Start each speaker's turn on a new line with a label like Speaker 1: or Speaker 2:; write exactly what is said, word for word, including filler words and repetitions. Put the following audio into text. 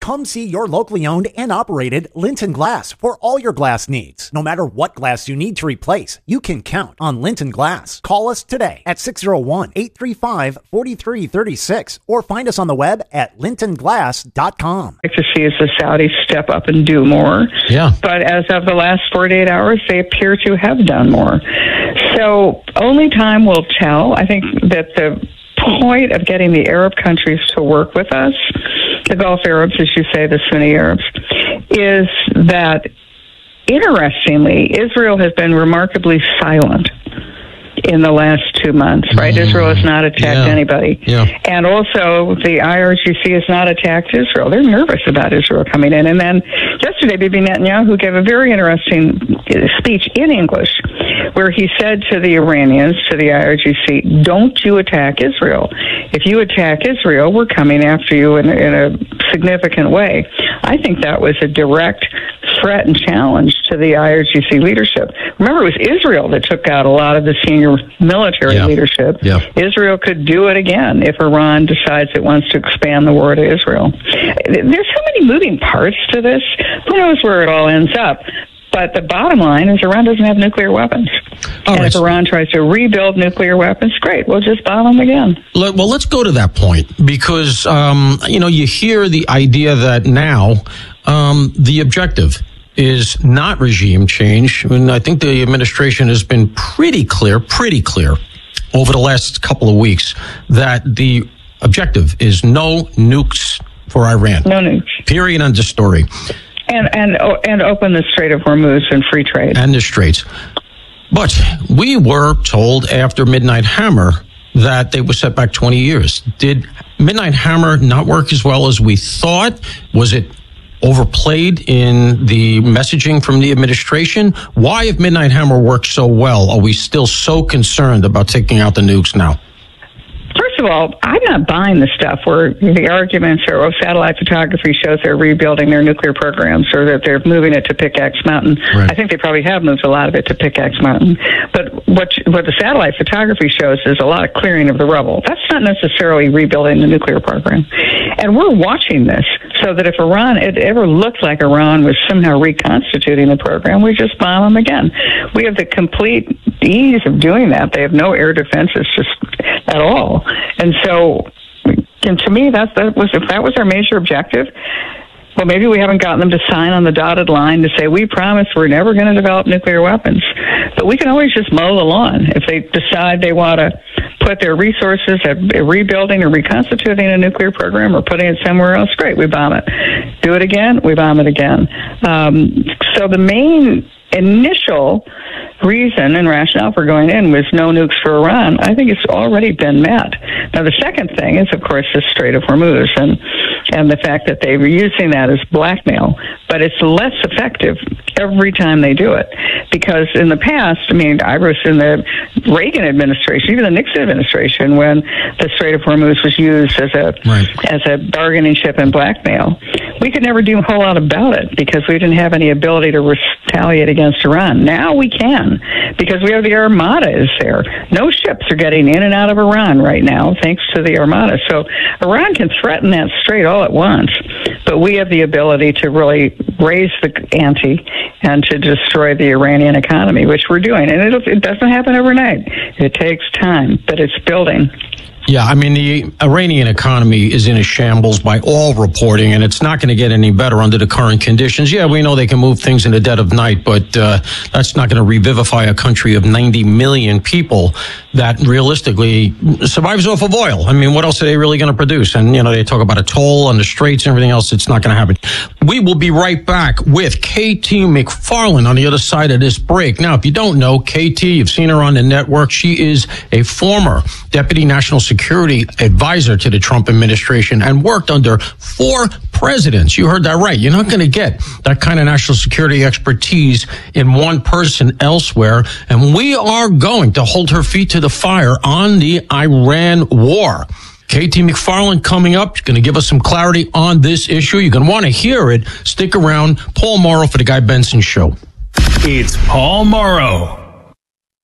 Speaker 1: Come see your locally owned and operated Linton Glass for all your glass needs. No matter what glass you need to replace, you can count on Linton Glass. Call us today at six oh one, eight three five, four three three six or find us on the web at linton glass dot com.
Speaker 2: I'd like to see is the Saudis step up and do more.
Speaker 3: Yeah.
Speaker 2: But as of the last forty-eight hours, they appear to have done more. So only time will tell. I think that the point of getting the Arab countries to work with us, the Gulf Arabs, as you say, the Sunni Arabs, is that, interestingly, Israel has been remarkably silent in the last two months, right? Mm. Israel has not attacked
Speaker 3: yeah.
Speaker 2: anybody.
Speaker 3: Yeah.
Speaker 2: And also, the I R G C has not attacked Israel. They're nervous about Israel coming in. And then yesterday, Bibi Netanyahu gave a very interesting speech in English where he said to the Iranians, to the I R G C, don't you attack Israel. If you attack Israel, we're coming after you in, in a significant way. I think that was a direct threat and challenge to the I R G C leadership. Remember, it was Israel that took out a lot of the senior military
Speaker 3: yeah.
Speaker 2: leadership.
Speaker 3: Yeah.
Speaker 2: Israel could do it again if Iran decides it wants to expand the war to Israel. There's so many moving parts to this. Who knows where it all ends up? But the bottom line is Iran doesn't have nuclear weapons.
Speaker 3: All
Speaker 2: and
Speaker 3: right.
Speaker 2: if Iran tries to rebuild nuclear weapons, great, we'll just bomb them again.
Speaker 3: Well, let's go to that point because, um, you know, you hear the idea that now um, the objective is not regime change. And I think the administration has been pretty clear, pretty clear over the last couple of weeks that the objective is no nukes for Iran.
Speaker 2: No nukes.
Speaker 3: Period. End of story.
Speaker 2: And and and open the Strait of Hormuz and free trade.
Speaker 3: And the straits. But we were told after Midnight Hammer that they were set back twenty years. Did Midnight Hammer not work as well as we thought? Was it overplayed in the messaging from the administration? Why, if Midnight Hammer worked so well, are we still so concerned about taking out the nukes now?
Speaker 2: First of all, I'm not buying the stuff where the arguments are, oh, satellite photography shows they're rebuilding their nuclear programs or that they're moving it to Pickaxe Mountain.
Speaker 3: Right.
Speaker 2: I think they probably have moved a lot of it to Pickaxe Mountain. But what what the satellite photography shows is a lot of clearing of the rubble. That's not necessarily rebuilding the nuclear program. And we're watching this so that if Iran, it ever looked like Iran was somehow reconstituting the program, we just bomb them again. We have the complete ease of doing that. They have no air defenses just at all. And so, and to me, that's, that was, if that was our major objective, well, maybe we haven't gotten them to sign on the dotted line to say, we promise we're never going to develop nuclear weapons. But we can always just mow the lawn. If they decide they want to put their resources at rebuilding or reconstituting a nuclear program or putting it somewhere else, great, we bomb it. Do it again, we bomb it again. Um, so the main initial reason and rationale for going in was no nukes for Iran. I think it's already been met. Now, the second thing is, of course, the Strait of Hormuz and and the fact that they were using that as blackmail. But it's less effective every time they do it. Because in the past, I mean, I was in the Reagan administration, even the Nixon administration, when the Strait of Hormuz was used as a
Speaker 3: right.
Speaker 2: as a bargaining chip and blackmail. We could never do a whole lot about it because we didn't have any ability to retaliate against Iran. Now we can, because we have the Armada is there. No ships are getting in and out of Iran right now, thanks to the Armada. So Iran can threaten that strait all at once, but we have the ability to really raise the ante and to destroy the Iranian economy, which we're doing. And it'll, it doesn't happen overnight. It takes time, but it's building.
Speaker 3: Yeah, I mean, the Iranian economy is in a shambles by all reporting, and it's not going to get any better under the current conditions. Yeah, we know they can move things in the dead of night, but uh, that's not going to revivify a country of ninety million people that realistically survives off of oil. I mean, what else are they really going to produce? And, you know, they talk about a toll on the straits and everything else. It's not going to happen. We will be right back with K T McFarland on the other side of this break. Now, if you don't know, K T, you've seen her on the network. She is a former Deputy National Security Security advisor to the Trump administration and worked under four presidents. You heard that right. You're not going to get that kind of national security expertise in one person elsewhere. And we are going to hold her feet to the fire on the Iran war. K T McFarland coming up. She's going to give us some clarity on this issue. You're going to want to hear it. Stick around. Paul Morrow for the Guy Benson Show.
Speaker 4: It's Paul Morrow.